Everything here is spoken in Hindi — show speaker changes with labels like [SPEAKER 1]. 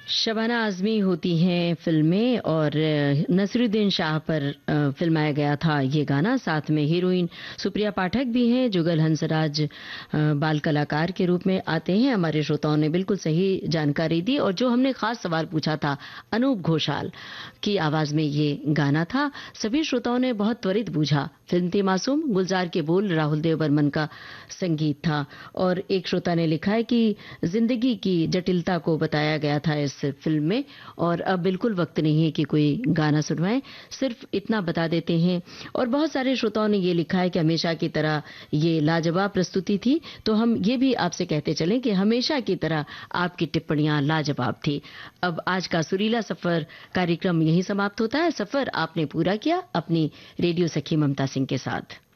[SPEAKER 1] शबाना आजमी होती हैं फिल्में और नसीरुद्दीन शाह पर फिल्माया गया था ये गाना। साथ में हीरोइन सुप्रिया पाठक भी हैं। जुगल हंसराज बाल कलाकार के रूप में आते हैं। हमारे श्रोताओं ने बिल्कुल सही जानकारी दी और जो हमने खास सवाल पूछा था, अनूप घोषाल की आवाज में ये गाना था, सभी श्रोताओं ने बहुत त्वरित बूझा। फिल्म थी मासूम, गुलजार के बोल राहुल देव बर्मन का संगीत था। और एक श्रोता ने लिखा है कि जिंदगी की जटिलता को बताया गया था इस फिल्म में। और अब बिल्कुल वक्त नहीं है कि कोई गाना सुनवाएं, सिर्फ इतना बता देते हैं। और बहुत सारे श्रोताओं ने ये लिखा है कि हमेशा की तरह ये लाजवाब प्रस्तुति थी। तो हम ये भी आपसे कहते चलें कि हमेशा की तरह आपकी टिप्पणियां लाजवाब थी। अब आज का सुरीला सफर कार्यक्रम यहीं समाप्त होता है। सफर आपने पूरा किया अपनी रेडियो सखी ममता सिंह के साथ।